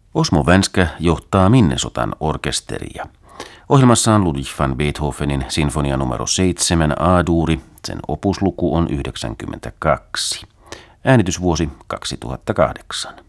Osmo Vänskä johtaa Minnesotan orkesteria. Ohjelmassa on Ludwig van Beethovenin sinfonia numero 7 A-duuri. Sen opusluku on 92. Äänitysvuosi 2008.